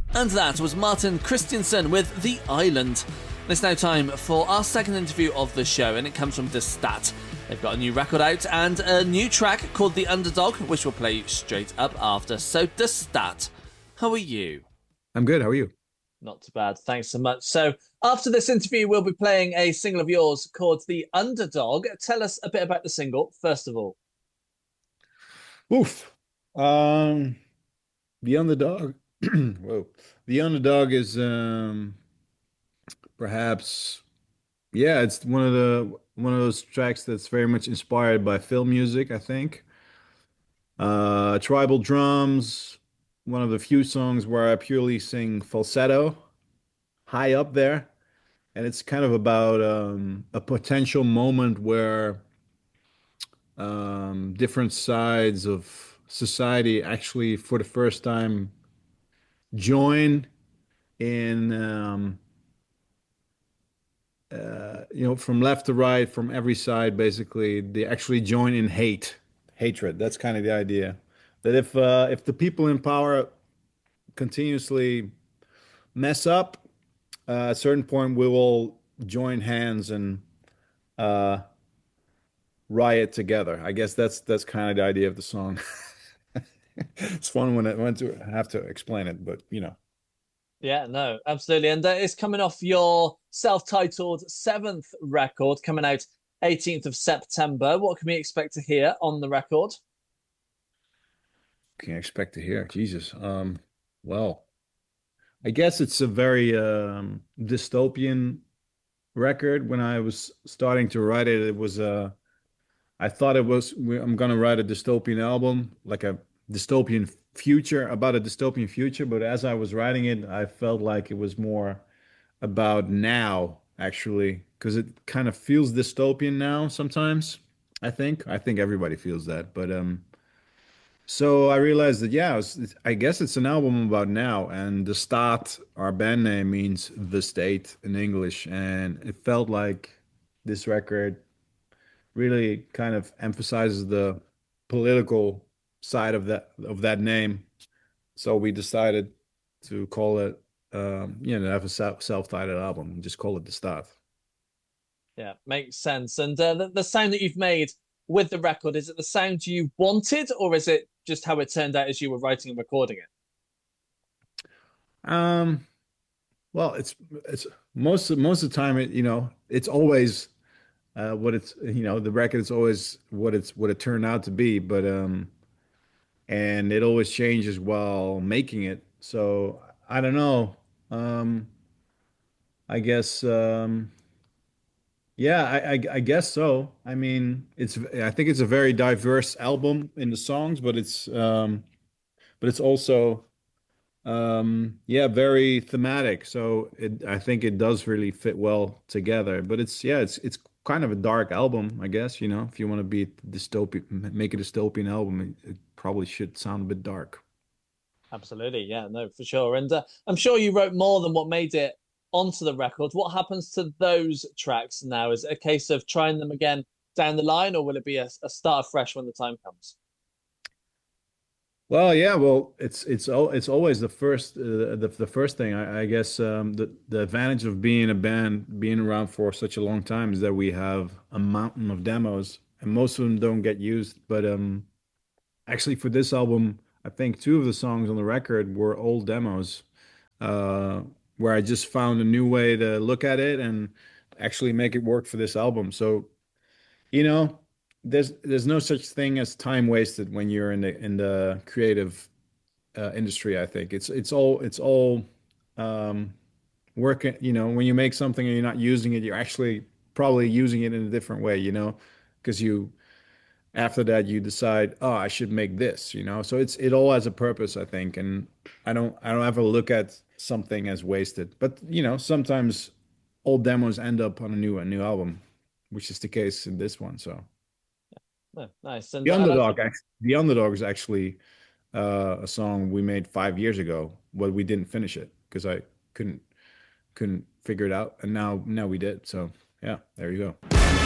And that was Martin Christiansen with The Island. It's now time for our second interview of the show, and it comes from De Stat. They've got a new record out and a new track called The Underdog, which we'll play straight up after. So, De Stat, how are you? I'm good. How are you? Not too bad. Thanks so much. So, after this interview, we'll be playing a single of yours called The Underdog. Tell us a bit about the single, first of all. Oof. The Underdog. Whoa. The Underdog is perhaps, yeah, it's one of those tracks that's very much inspired by film music, I think. Tribal drums, one of the few songs where I purely sing falsetto, high up there. And it's kind of about a potential moment where different sides of society actually, for the first time, join in, from left to right, from every side, basically, they actually join in hatred. That's kind of the idea. That if the people in power continuously mess up, at a certain point, we will join hands and uh, riot together. I guess that's kind of the idea of the song. It's fun when I went to have to explain it, but you know. Yeah, no, absolutely. And it's coming off your self-titled seventh record, coming out 18th of September. What can we expect to hear on the record? Can you expect to hear? Jesus. Well, I guess it's a very dystopian record. When I was starting to write it, it was I thought it was I'm gonna write a dystopian album, like a dystopian future about a dystopian future. But as I was writing it, I felt like it was more about now, actually, because it kind of feels dystopian now sometimes. I think everybody feels that, but so I realized that yeah, I guess it's an album about now, and the Staat, our band name, means the state in English, and it felt like this record really kind of emphasizes the political side of that name. So we decided to call it, have a self-titled album and just call it The Staat. Yeah, makes sense. And the sound that you've made with the record, is it the sound you wanted, or is it just how it turned out as you were writing and recording it? Um, well, it's most of the time it's always what it's the record is always what it turned out to be, but and it always changes while making it. So I don't know. Um, I guess yeah, I guess so. I mean, I think it's a very diverse album in the songs, but it's also yeah, very thematic. So I think it does really fit well together. But it's kind of a dark album, I guess, if you want to be dystopian, make a dystopian album, it probably should sound a bit dark. Absolutely, yeah, no, for sure. And I'm sure you wrote more than what made it onto the record. What happens to those tracks now? Is it a case of trying them again down the line, or will it be a start fresh when the time comes? Well, yeah, well, it's always the first the first thing. I guess the advantage of being a band, being around for such a long time, is that we have a mountain of demos, and most of them don't get used. But actually, for this album, I think two of the songs on the record were old demos, uh, where I just found a new way to look at it and actually make it work for this album. So you know, there's no such thing as time wasted when you're in the creative industry. I think it's all um, working. When you make something and you're not using it, you're actually probably using it in a different way. Because you after that you decide, oh, I should make this. So it all has a purpose, I think, and I don't ever look at something as wasted. But sometimes old demos end up on a new album, which is the case in this one. So. Oh, nice. And I think The Underdog is actually a song we made 5 years ago, but we didn't finish it because I couldn't figure it out, and now we did. So yeah, there you go.